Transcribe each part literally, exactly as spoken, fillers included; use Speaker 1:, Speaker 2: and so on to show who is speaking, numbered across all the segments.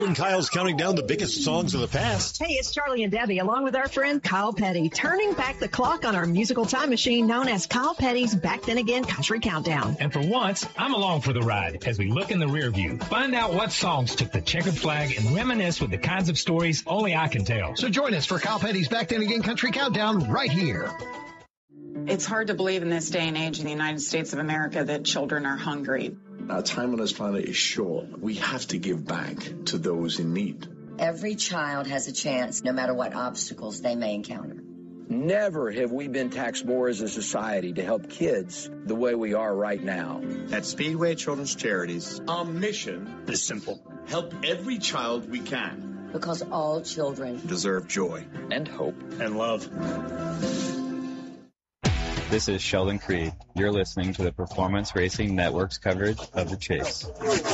Speaker 1: And Kyle's counting down the biggest songs of the past.
Speaker 2: Hey, it's Charlie and Debbie, along with our friend Kyle Petty, turning back the clock on our musical time machine known as Kyle Petty's Back Then Again Country Countdown.
Speaker 3: And for once, I'm along for the ride as we look in the rear view. Find out what songs took the checkered flag and reminisce with the kinds of stories only I can tell.
Speaker 4: So join us for Kyle Petty's Back Then Again Country Countdown right here.
Speaker 5: It's hard to believe in this day and age in the United States of America that children are hungry.
Speaker 6: Our time on this planet is short. We have to give back to those in need.
Speaker 7: Every child has a chance, no matter what obstacles they may encounter.
Speaker 8: Never have we been taxed more as a society to help kids the way we are right now.
Speaker 9: At Speedway Children's Charities,
Speaker 10: our mission is simple.
Speaker 9: Help every child we can.
Speaker 7: Because all children
Speaker 9: deserve joy
Speaker 8: and hope
Speaker 9: and love.
Speaker 11: This is Sheldon Creed. You're listening to the Performance Racing Network's coverage of the Chase.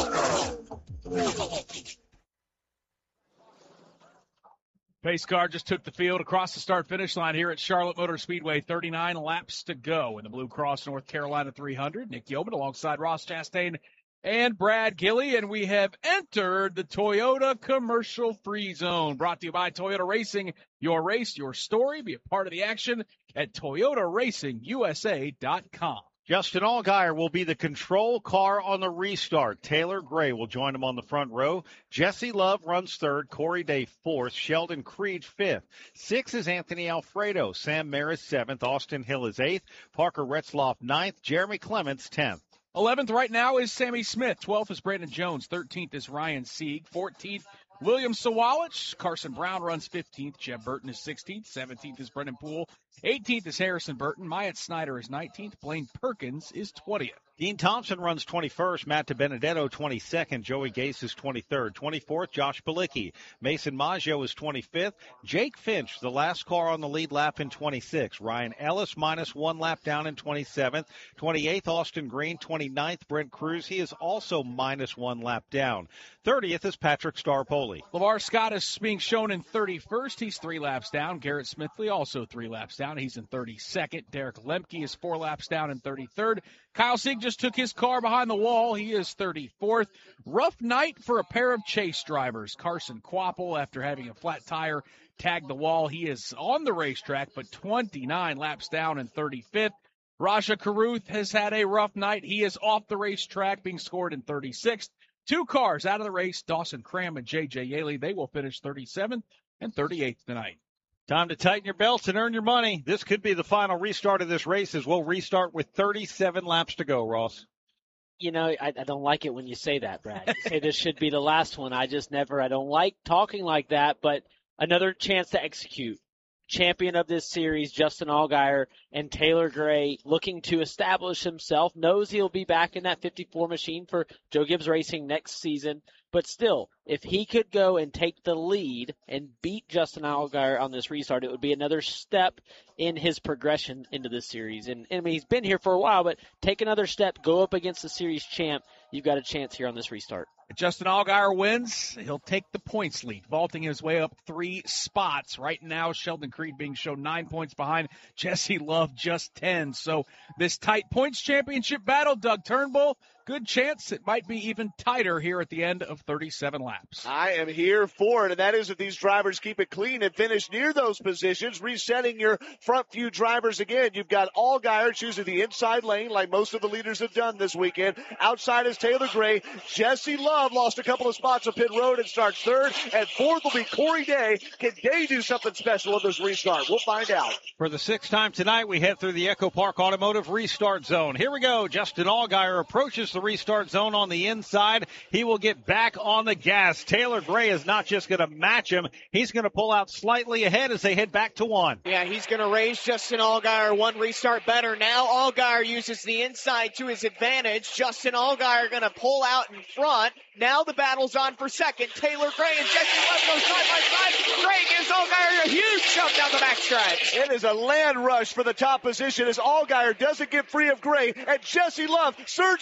Speaker 12: Pace car just took the field across the start-finish line here at Charlotte Motor Speedway. thirty-nine laps to go in the Blue Cross North Carolina three hundred. Nick Yeoman alongside Ross Chastain and Brad Gilly, and we have entered the Toyota Commercial Free Zone. Brought to you by Toyota Racing. Your race, your story. Be a part of the action at Toyota Racing U S A dot com.
Speaker 13: Justin Allgaier will be the control car on the restart. Taylor Gray will join him on the front row. Jesse Love runs third. Corey Day fourth. Sheldon Creed fifth. Sixth is Anthony Alfredo. Sam Maris seventh. Austin Hill is eighth. Parker Retzloff ninth. Jeremy Clements tenth.
Speaker 12: eleventh right now is Sammy Smith. twelfth is Brandon Jones. thirteenth is Ryan Sieg. fourteenth, William Sawalich. Carson Brown runs fifteenth. Jeb Burton is sixteenth. seventeenth is Brendan Poole. eighteenth is Harrison Burton. Myatt Snyder is nineteenth. Blaine Perkins is twentieth.
Speaker 13: Dean Thompson runs twenty-first. Matt DiBenedetto twenty-second. Joey Gase is twenty-third. twenty-fourth, Josh Bilicki. Mason Maggio is twenty-fifth. Jake Finch, the last car on the lead lap in twenty-sixth. Ryan Ellis minus one lap down in twenty-seventh. twenty-eighth, Austin Green. twenty-ninth, Brent Cruz. He is also minus one lap down. thirtieth is Patrick Starpoli.
Speaker 12: LeVar Scott is being shown in thirty-first. He's three laps down. Garrett Smithley also three laps down. He's in thirty-second. Derek Lemke is four laps down in thirty-third. Kyle Sieg just took his car behind the wall. He is thirty-fourth. Rough night for a pair of Chase drivers. Carson Kvapil, after having a flat tire, tagged the wall. He is on the racetrack, but twenty-nine laps down in thirty-fifth. Raja Caruth has had a rough night. He is off the racetrack, being scored in thirty-sixth. Two cars out of the race, Dawson Cram and J J Yaley. They will finish thirty-seventh and thirty-eighth tonight.
Speaker 13: Time to tighten your belts and earn your money. This could be the final restart of this race, as we'll restart with thirty-seven laps to go, Ross.
Speaker 14: You know, I, I don't like it when you say that, Brad. You say this should be the last one. I just never, I don't like talking like that, but another chance to execute. Champion of this series, Justin Allgaier, and Taylor Gray looking to establish himself, knows he'll be back in that fifty-four machine for Joe Gibbs Racing next season. But still, if he could go and take the lead and beat Justin Allgaier on this restart, it would be another step in his progression into this series. And, and I mean, he's been here for a while, but take another step, go up against the series champ. You've got a chance here on this restart.
Speaker 12: If Justin Allgaier wins, he'll take the points lead, vaulting his way up three spots. Right now, Sheldon Creed being shown nine points behind, Jesse Love just ten. So this tight points championship battle, Doug Turnbull, good chance it might be even tighter here at the end of thirty-seven laps.
Speaker 15: I am here for it, and that is if these drivers keep it clean and finish near those positions, resetting your front few drivers again. You've got Allgaier choosing the inside lane like most of the leaders have done this weekend. Outside is Taylor Gray. Jesse Love lost a couple of spots on pit road and starts third, and fourth will be Corey Day. Can Day do something special on this restart? We'll find out.
Speaker 13: For the sixth time tonight, we head through the Echo Park Automotive Restart Zone. Here we go. Justin Allgaier approaches the restart zone on the inside. He will get back on the gas. Taylor Gray is not just going to match him. He's going to pull out slightly ahead as they head back to one.
Speaker 16: Yeah, he's going to raise Justin Allgaier one restart better. Now Allgaier uses the inside to his advantage. Justin Allgaier going to pull out in front. Now the battle's on for second. Taylor Gray and Jesse Love go side by side. Gray gives Allgaier a huge jump down the backstretch.
Speaker 15: It is a land rush for the top position as Allgaier doesn't get free of Gray, and Jesse Love surges up the track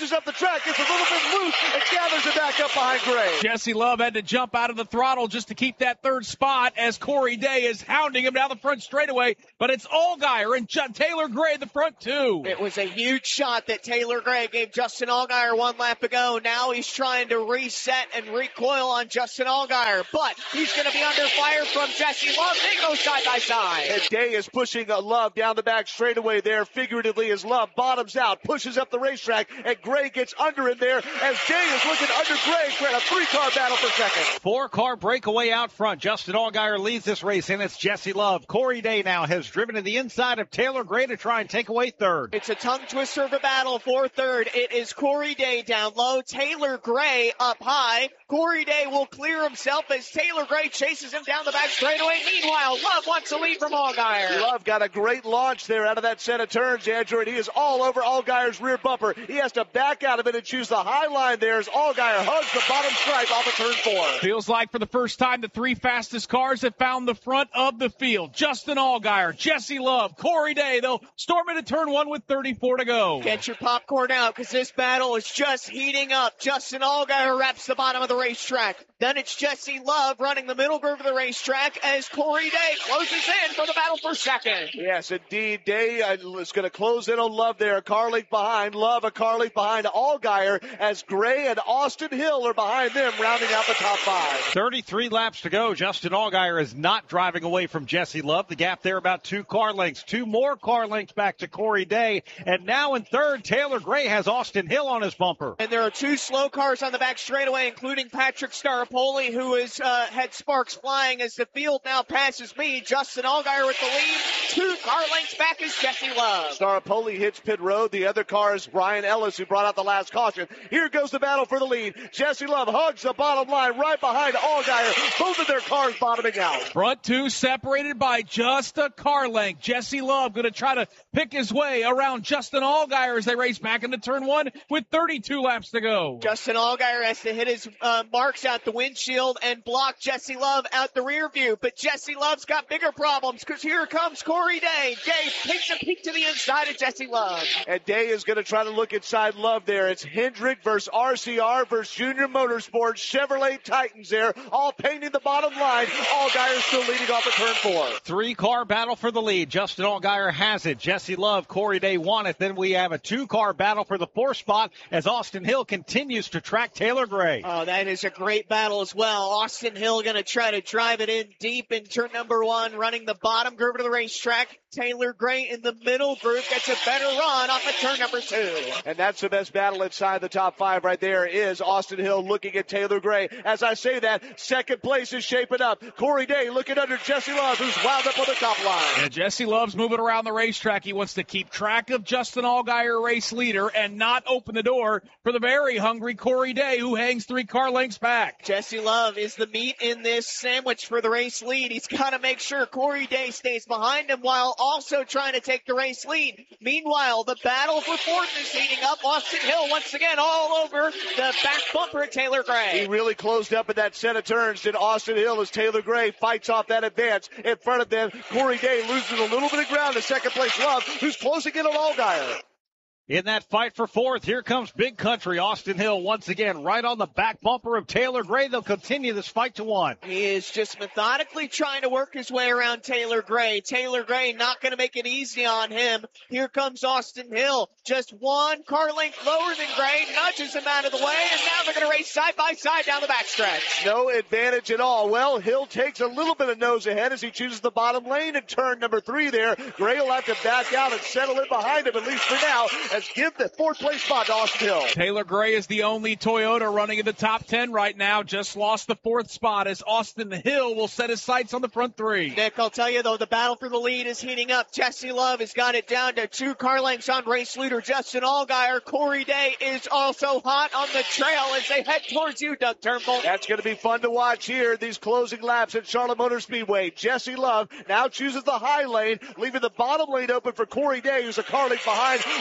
Speaker 15: track, gets a little bit loose and gathers it back up behind Gray.
Speaker 12: Jesse Love had to jump out of the throttle just to keep that third spot as Corey Day is hounding him down the front straightaway, but it's Allgaier and J- Taylor Gray the front two.
Speaker 16: It was a huge shot that Taylor Gray gave Justin Allgaier one lap ago. Now he's trying to reset and recoil on Justin Allgaier, but he's going to be under fire from Jesse Love. They go side by side.
Speaker 15: And Day is pushing Love down the back straightaway there, figuratively, as Love bottoms out, pushes up the racetrack, and Gray gets under him there as Day is looking under Gray for a three-car battle for second.
Speaker 13: Four-car breakaway out front. Justin Allgaier leads this race, and it's Jesse Love. Corey Day now has driven to the inside of Taylor Gray to try and take away third.
Speaker 16: It's a tongue twister of a battle for third. It is Corey Day down low, Taylor Gray up high. Corey Day will clear himself as Taylor Gray chases him down the back straightaway. Meanwhile, Love wants to lead from Allgaier.
Speaker 15: Love got a great launch there out of that set of turns, Andrew, and he is all over Allgaier's rear bumper. He has to back out of it and choose the high line there as Allgaier hugs the bottom stripe off of turn four.
Speaker 12: Feels like for the first time the three fastest cars have found the front of the field. Justin Allgaier, Jesse Love, Corey Day. They'll storm into turn one with thirty-four to go.
Speaker 16: Get your popcorn out because this battle is just heating up. Justin Allgaier wraps the bottom of the racetrack. Then it's Jesse Love running the middle groove of the racetrack as Corey Day closes in for the battle for second.
Speaker 15: Yes, indeed. Day uh, is going to close in on Love there. A car length behind. Love a car length behind Allgaier as Gray and Austin Hill are behind them, rounding out the top five.
Speaker 13: thirty-three laps to go. Justin Allgaier is not driving away from Jesse Love. The gap there about two car lengths. Two more car lengths back to Corey Day. And now in third, Taylor Gray has Austin Hill on his bumper.
Speaker 16: And there are two slow cars on the back straightaway, including Patrick Staropoli, who has uh, had sparks flying as the field now passes me. Justin Allgaier with the lead. Two car lengths back is Jesse Love.
Speaker 15: Staropoli hits pit road. The other car is Brian Ellis, who brought out the last caution. Here goes the battle for the lead. Jesse Love hugs the bottom line right behind Allgaier. Both of their cars bottoming out.
Speaker 12: Front two separated by just a car length. Jesse Love going to try to pick his way around Justin Allgaier as they race back into turn one with thirty-two laps to go.
Speaker 16: Justin Allgaier has to hit his uh, marks out the windshield and block Jesse Love out the rear view. But Jesse Love's got bigger problems because here comes Corey Day. Day takes a peek to the inside of Jesse Love.
Speaker 15: And Day is going to try to look inside Love there. It's Hendrick versus R C R versus Junior Motorsports. Chevrolet Titans there, all painting the bottom line. Allgaier still leading off at turn four.
Speaker 13: Three-car battle for the lead. Justin Allgaier has it. Jesse Love, Corey Day won it. Then we have a two-car battle for the fourth spot as Austin Hill continues to track Taylor Gray.
Speaker 16: Oh, that is a great battle as well. Austin Hill going to try to drive it in deep in turn number one, running the bottom groove of the racetrack. Taylor Gray in the middle groove gets a better run off of turn number two.
Speaker 15: And that's the best battle inside the top five right there is Austin Hill looking at Taylor Gray. As I say that, second place is shaping up. Corey Day looking under Jesse Love, who's wound up on the top line.
Speaker 12: Yeah, Jesse Love's moving around the racetrack. He wants to keep track of Justin Allgaier, race leader, and not open the door for the very hungry Corey Day, who hangs three car lengths back.
Speaker 16: Jesse Love is the meat in this sandwich for the race lead. He's got to make sure Corey Day stays behind him while also trying to take the race lead. Meanwhile, the battle for fourth is heating up. Austin Hill once again all over the back bumper of Taylor Gray.
Speaker 15: He really closed up in that set of turns. Did Austin Hill as Taylor Gray fights off that advance in front of them. Corey Day loses a little bit of ground to second place Love, who's closing in on Allgaier.
Speaker 13: In that fight for fourth, here comes Big Country. Austin Hill once again right on the back bumper of Taylor Gray. They'll continue this fight to one.
Speaker 16: He is just methodically trying to work his way around Taylor Gray. Taylor Gray not going to make it easy on him. Here comes Austin Hill. Just one car length lower than Gray. Nudges him out of the way, and now they're going to race side by side down the backstretch.
Speaker 15: No advantage at all. Well, Hill takes a little bit of nose ahead as he chooses the bottom lane in turn number three there. Gray will have to back out and settle in behind him, at least for now, as give the fourth place spot to Austin Hill.
Speaker 12: Taylor Gray is the only Toyota running in the top ten right now. Just lost the fourth spot as Austin Hill will set his sights on the front three.
Speaker 16: Nick, I'll tell you though, the battle for the lead is heating up. Jesse Love has got it down to two car lengths on race leader Justin Allgaier. Corey Day is also hot on the trail as they head towards you, Doug Turnbull.
Speaker 15: That's going to be fun to watch here, these closing laps at Charlotte Motor Speedway. Jesse Love now chooses the high lane, leaving the bottom lane open for Corey Day, who's a car length behind Allgaier.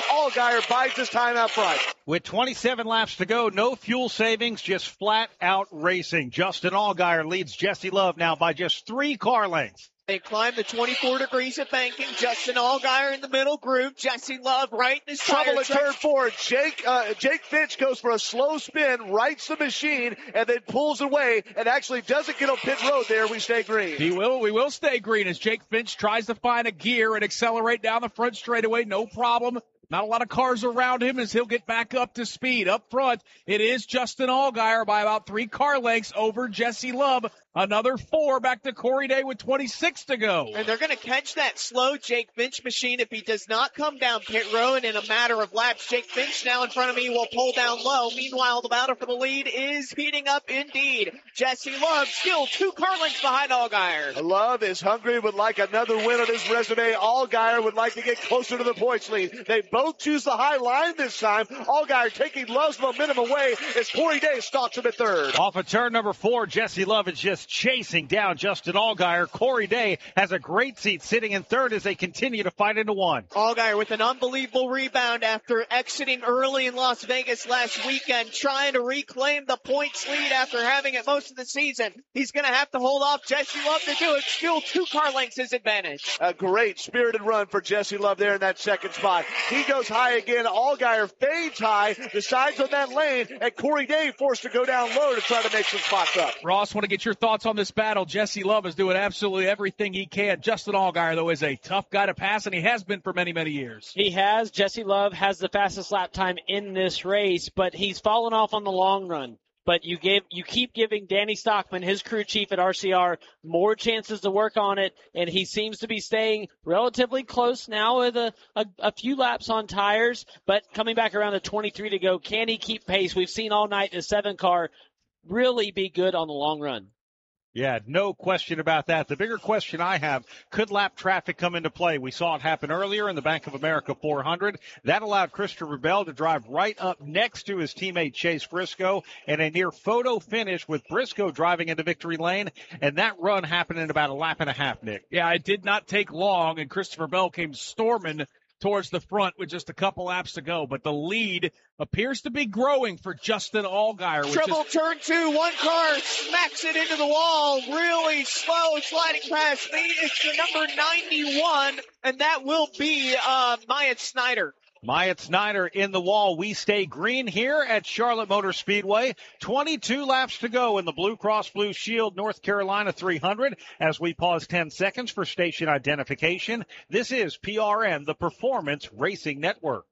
Speaker 15: Allgaier buys his time out front.
Speaker 13: With twenty-seven laps to go, no fuel savings, just flat out racing. Justin Allgaier leads Jesse Love now by just three car lengths.
Speaker 16: They climb the twenty-four degrees of banking. Justin Allgaier in the middle group. Jesse Love right in his
Speaker 15: Trouble at
Speaker 16: tire
Speaker 15: turn four. Jake uh, Jake Finch goes for a slow spin, rights the machine, and then pulls away and actually doesn't get on pit road there. We stay green.
Speaker 12: He will. We will stay green as Jake Finch tries to find a gear and accelerate down the front straightaway. No problem. Not a lot of cars around him as he'll get back up to speed. Up front, it is Justin Allgaier by about three car lengths over Jesse Love. Another four back to Corey Day with twenty-six to go.
Speaker 16: And they're going to catch that slow Jake Finch machine if he does not come down pit road in a matter of laps. Jake Finch now in front of me will pull down low. Meanwhile, the battle for the lead is heating up indeed. Jesse Love still two car lengths behind Allgaier.
Speaker 15: Love is hungry, would like another win on his resume. Allgaier would like to get closer to the points lead. They both choose the high line this time. Allgaier taking Love's momentum away as Corey Day stalks him at third.
Speaker 13: Off of turn number four, Jesse Love is just chasing down Justin Allgaier. Corey Day has a great seat sitting in third as they continue to fight into one.
Speaker 16: Allgaier with an unbelievable rebound after exiting early in Las Vegas last weekend, trying to reclaim the points lead after having it most of the season. He's going to have to hold off Jesse Love to do it. Still two car lengths his advantage.
Speaker 15: A great spirited run for Jesse Love there in that second spot. He goes high again. Allgaier fades high, decides on that lane, and Corey Day forced to go down low to try to make some spots up.
Speaker 12: Ross, want to get your thoughts on this battle. Jesse Love is doing absolutely everything he can. Justin Allgaier, though, is a tough guy to pass, and he has been for many, many years.
Speaker 14: He has. Jesse Love has the fastest lap time in this race, but he's fallen off on the long run. But you give, you keep giving Danny Stockman, his crew chief at R C R, more chances to work on it, and he seems to be staying relatively close now with a, a, a few laps on tires, but coming back around to twenty-three to go. Can he keep pace? We've seen all night the seven car really be good on the long run.
Speaker 13: Yeah, no question about that. The bigger question I have, could lap traffic come into play? We saw it happen earlier in the Bank of America four hundred. That allowed Christopher Bell to drive right up next to his teammate Chase Briscoe and a near photo finish with Briscoe driving into victory lane. And that run happened in about a lap and a half, Nick.
Speaker 12: Yeah, it did not take long, and Christopher Bell came storming towards the front with just a couple laps to go. But the lead appears to be growing for Justin Allgaier.
Speaker 16: Trouble
Speaker 12: is...
Speaker 16: turn two. One car smacks it into the wall. Really slow sliding past me. It's the number ninety-one, and that will be uh, Myatt Snyder.
Speaker 13: Myatt Snyder in the wall. We stay green here at Charlotte Motor Speedway. twenty-two laps to go in the Blue Cross Blue Shield North Carolina three hundred as we pause ten seconds for station identification. This is P R N, the Performance Racing Network.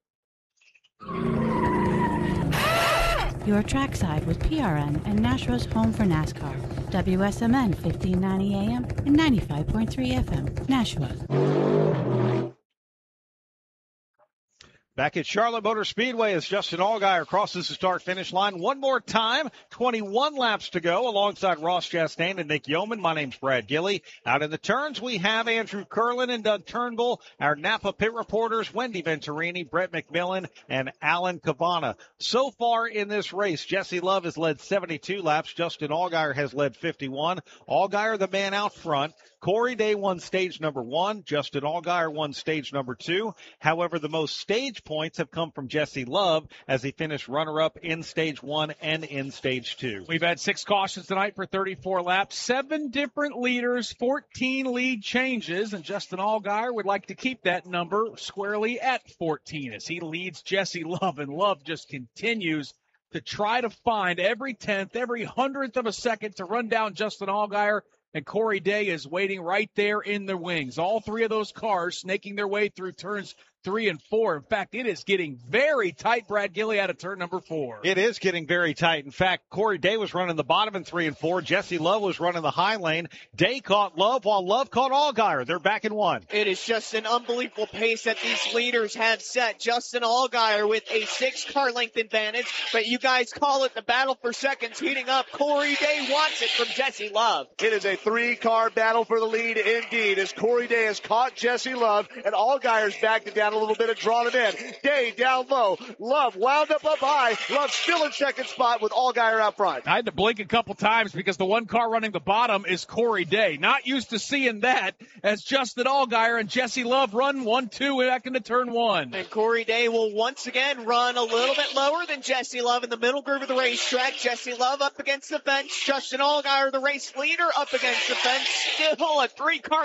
Speaker 17: Your trackside with P R N and Nashua's home for NASCAR. W S M N fifteen ninety A M and ninety-five point three F M. Nashua.
Speaker 13: Back at Charlotte Motor Speedway as Justin Allgaier crosses the start-finish line one more time. twenty-one laps to go alongside Ross Chastain and Nick Yeoman. My name's Brad Gilley. Out in the turns, we have Andrew Curlin and Doug Turnbull, our Napa pit reporters, Wendy Venturini, Brett McMillan, and Alan Cavana. So far in this race, Jesse Love has led seventy-two laps. Justin Allgaier has led fifty-one. Allgaier, the man out front. Corey Day won stage number one. Justin Allgaier won stage number two. However, the most stage points have come from Jesse Love as he finished runner-up in stage one and in stage two.
Speaker 12: We've had six cautions tonight for thirty-four laps, seven different leaders, fourteen lead changes, and Justin Allgaier would like to keep that number squarely at fourteen as he leads Jesse Love, and Love just continues to try to find every tenth, every hundredth of a second to run down Justin Allgaier. And Corey Day is waiting right there in the wings. All three of those cars snaking their way through turns three and four. In fact, it is getting very tight, Brad Gilley, out of turn number four.
Speaker 13: It is getting very tight. In fact, Corey Day was running the bottom in three and four. Jesse Love was running the high lane. Day caught Love while Love caught Allgaier. They're back in one.
Speaker 16: It is just an unbelievable pace that these leaders have set. Justin Allgaier with a six-car length advantage, but you guys call it the battle for seconds heating up. Corey Day wants it from Jesse Love.
Speaker 15: It is a three-car battle for the lead indeed as Corey Day has caught Jesse Love, and Allgaier's backed it down a little bit and drawn it in. Day down low. Love wound up up high. Love still in second spot with Allgaier out front.
Speaker 12: I had to blink a couple times because the one car running the bottom is Corey Day. Not used to seeing that as Justin Allgaier and Jesse Love run one two back into turn one.
Speaker 16: And Corey Day will once again run a little bit lower than Jesse Love in the middle groove of the racetrack. Jesse Love up against the fence. Justin Allgaier, the race leader, up against the fence. Still a three-car